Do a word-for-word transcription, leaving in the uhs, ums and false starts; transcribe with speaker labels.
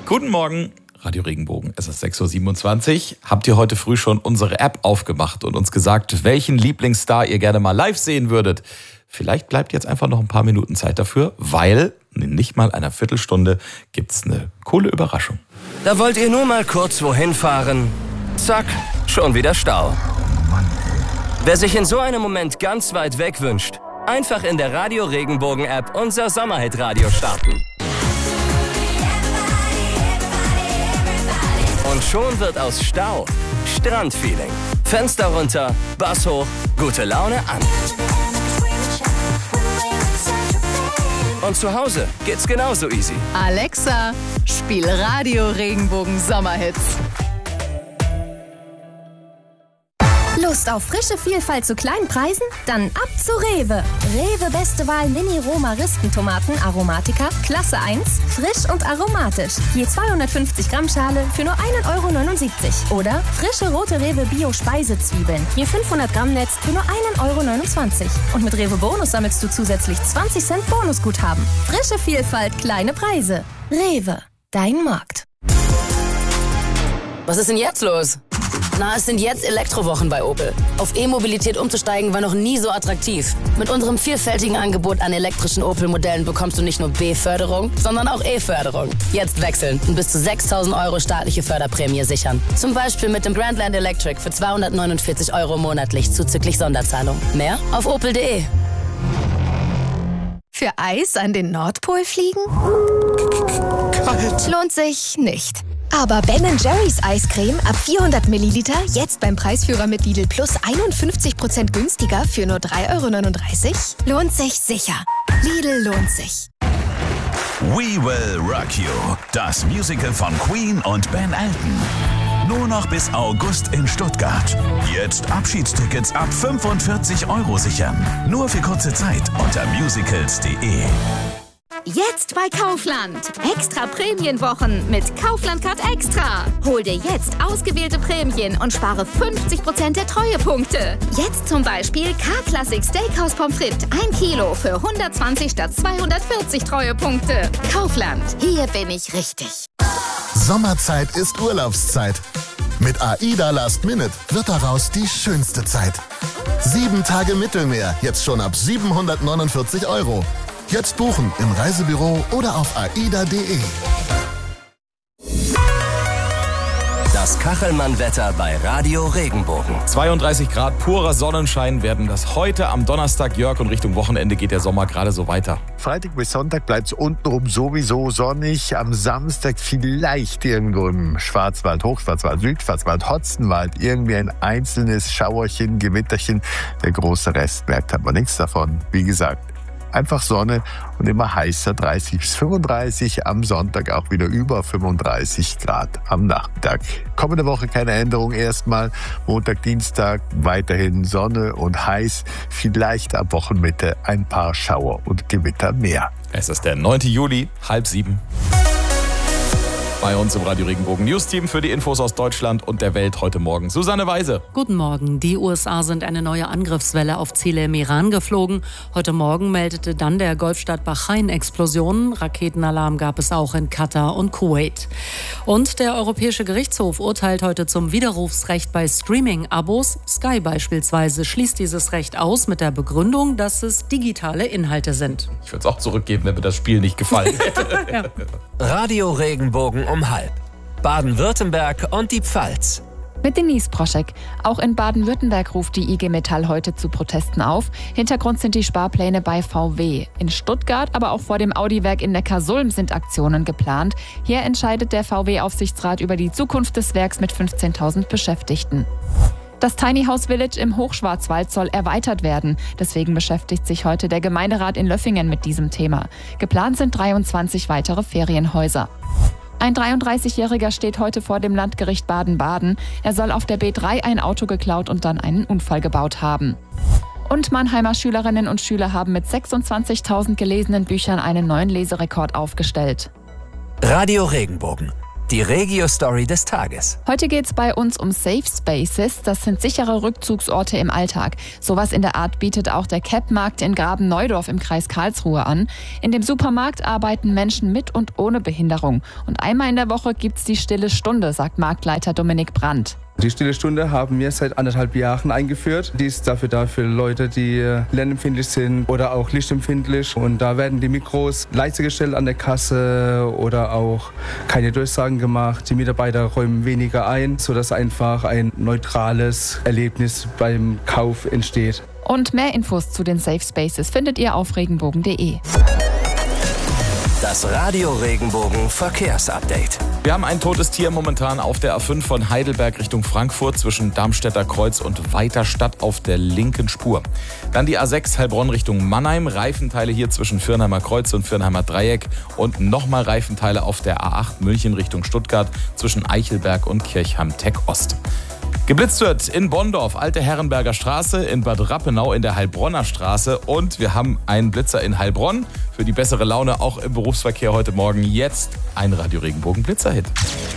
Speaker 1: Guten Morgen, Radio Regenbogen, es ist sechs Uhr siebenundzwanzig. Habt ihr heute früh schon unsere App aufgemacht und uns gesagt, welchen Lieblingsstar ihr gerne mal live sehen würdet? Vielleicht bleibt jetzt einfach noch ein paar Minuten Zeit dafür, weil in nicht mal einer Viertelstunde gibt's eine coole Überraschung.
Speaker 2: Da wollt ihr nur mal kurz wohin fahren. Zack, schon wieder Stau. Wer sich in so einem Moment ganz weit weg wünscht, einfach in der Radio Regenbogen App unser Sommerhit-Radio starten. Und schon wird aus Stau Strandfeeling. Fenster runter, Bass hoch, gute Laune an. Und zu Hause geht's genauso easy.
Speaker 3: Alexa, spiel Radio Regenbogen Sommerhits.
Speaker 4: Lust auf frische Vielfalt zu kleinen Preisen? Dann ab zu Rewe. Rewe beste Wahl Mini-Roma-Rispentomaten Aromatica, Klasse eins, frisch und aromatisch. Je zweihundertfünfzig Gramm Schale für nur ein Euro neunundsiebzig. Oder frische rote Rewe Bio-Speisezwiebeln. Je fünfhundert Gramm Netz für nur ein Euro neunundzwanzig. Und mit Rewe Bonus sammelst du zusätzlich zwanzig Cent Bonusguthaben. Frische Vielfalt, kleine Preise. Rewe, dein Markt.
Speaker 5: Was ist denn jetzt los? Na, es sind jetzt Elektrowochen bei Opel. Auf E-Mobilität umzusteigen war noch nie so attraktiv. Mit unserem vielfältigen Angebot an elektrischen Opel-Modellen bekommst du nicht nur B-Förderung, sondern auch E-Förderung. Jetzt wechseln und bis zu sechstausend Euro staatliche Förderprämie sichern. Zum Beispiel mit dem Grandland Electric für zweihundertneunundvierzig Euro monatlich zuzüglich Sonderzahlung. Mehr auf opel punkt de.
Speaker 3: Für Eis an den Nordpol fliegen?
Speaker 6: Kalt.
Speaker 3: Lohnt sich nicht.
Speaker 6: Aber Ben and Jerry's Eiscreme ab vierhundert Milliliter jetzt beim Preisführer mit Lidl Plus einundfünfzig Prozent günstiger für nur drei Euro neununddreißig? Lohnt sich sicher. Lidl lohnt sich.
Speaker 7: We Will Rock You, das Musical von Queen und Ben Elton. Nur noch bis August in Stuttgart. Jetzt Abschiedstickets ab fünfundvierzig Euro sichern. Nur für kurze Zeit unter musicals punkt de.
Speaker 8: Jetzt bei Kaufland. Extra Prämienwochen mit Kaufland Card Extra. Hol dir jetzt ausgewählte Prämien und spare fünfzig Prozent der Treuepunkte. Jetzt zum Beispiel K-Classic Steakhouse Pommes frites ein Kilo für hundertzwanzig statt zweihundertvierzig Treuepunkte. Kaufland, hier bin ich richtig.
Speaker 9: Sommerzeit ist Urlaubszeit. Mit AIDA Last Minute wird daraus die schönste Zeit. Sieben Tage Mittelmeer, jetzt schon ab siebenhundertneunundvierzig Euro. Jetzt buchen im Reisebüro oder auf aida punkt de.
Speaker 2: Das Kachelmann-Wetter bei Radio Regenbogen.
Speaker 1: zweiunddreißig Grad, purer Sonnenschein werden das heute am Donnerstag, Jörg, und Richtung Wochenende geht der Sommer gerade so weiter.
Speaker 10: Freitag bis Sonntag bleibt es untenrum sowieso sonnig. Am Samstag vielleicht irgendwo im Schwarzwald, Hochschwarzwald, Südschwarzwald, Hotzenwald irgendwie ein einzelnes Schauerchen, Gewitterchen. Der große Rest merkt aber nichts davon. Wie gesagt, einfach Sonne und immer heißer, dreißig bis fünfunddreißig, am Sonntag auch wieder über fünfunddreißig Grad am Nachmittag. Kommende Woche keine Änderung erstmal. Montag, Dienstag weiterhin Sonne und heiß. Vielleicht ab Wochenmitte ein paar Schauer und Gewitter mehr.
Speaker 1: Es ist der neunte Juli, halb sieben. Bei uns im Radio Regenbogen News-Team für die Infos aus Deutschland und der Welt heute Morgen Susanne Weise.
Speaker 11: Guten Morgen. Die U S A sind eine neue Angriffswelle auf Ziele im Iran geflogen. Heute Morgen meldete dann der Golfstaat Bahrain Explosionen. Raketenalarm gab es auch in Katar und Kuwait. Und der Europäische Gerichtshof urteilt heute zum Widerrufsrecht bei Streaming-Abos. Sky beispielsweise schließt dieses Recht aus mit der Begründung, dass es digitale Inhalte sind.
Speaker 1: Ich würde es auch zurückgeben, wenn mir das Spiel nicht gefallen hätte.
Speaker 11: Ja.
Speaker 2: Radio Regenbogen um halb. Baden-Württemberg und die Pfalz.
Speaker 12: Mit Denise Proschek. Auch in Baden-Württemberg ruft die I G Metall heute zu Protesten auf. Hintergrund sind die Sparpläne bei V W. In Stuttgart, aber auch vor dem Audi-Werk in Neckarsulm sind Aktionen geplant. Hier entscheidet der V W-Aufsichtsrat über die Zukunft des Werks mit fünfzehntausend Beschäftigten. Das Tiny House Village im Hochschwarzwald soll erweitert werden. Deswegen beschäftigt sich heute der Gemeinderat in Löffingen mit diesem Thema. Geplant sind dreiundzwanzig weitere Ferienhäuser. Ein dreiunddreißigjähriger steht heute vor dem Landgericht Baden-Baden. Er soll auf der B drei ein Auto geklaut und dann einen Unfall gebaut haben. Und Mannheimer Schülerinnen und Schüler haben mit sechsundzwanzigtausend gelesenen Büchern einen neuen Leserekord aufgestellt.
Speaker 2: Radio Regenbogen. Die Regio-Story des Tages.
Speaker 12: Heute geht es bei uns um Safe Spaces. Das sind sichere Rückzugsorte im Alltag. Sowas in der Art bietet auch der Cap-Markt in Graben-Neudorf im Kreis Karlsruhe an. In dem Supermarkt arbeiten Menschen mit und ohne Behinderung. Und einmal in der Woche gibt's die Stille Stunde, sagt Marktleiter Dominik Brandt.
Speaker 13: Die Stille Stunde haben wir seit anderthalb Jahren eingeführt. Die ist dafür da für Leute, die lernempfindlich sind oder auch lichtempfindlich. Und da werden die Mikros leise gestellt an der Kasse oder auch keine Durchsagen gemacht. Die Mitarbeiter räumen weniger ein, sodass einfach ein neutrales Erlebnis beim Kauf entsteht.
Speaker 12: Und mehr Infos zu den Safe Spaces findet ihr auf regenbogen punkt de.
Speaker 2: Das Radio Regenbogen Verkehrsupdate.
Speaker 1: Wir haben ein totes Tier momentan auf der A fünf von Heidelberg Richtung Frankfurt zwischen Darmstädter Kreuz und Weiterstadt auf der linken Spur. Dann die A sechs Heilbronn Richtung Mannheim, Reifenteile hier zwischen Viernheimer Kreuz und Viernheimer Dreieck und nochmal Reifenteile auf der A acht München Richtung Stuttgart zwischen Eichelberg und Kirchheim-Tech Ost. Geblitzt wird in Bonndorf, Alte Herrenberger Straße, in Bad Rappenau in der Heilbronner Straße und wir haben einen Blitzer in Heilbronn. Für die bessere Laune auch im Berufsverkehr heute Morgen jetzt ein Radio Regenbogen Blitzer-Hit.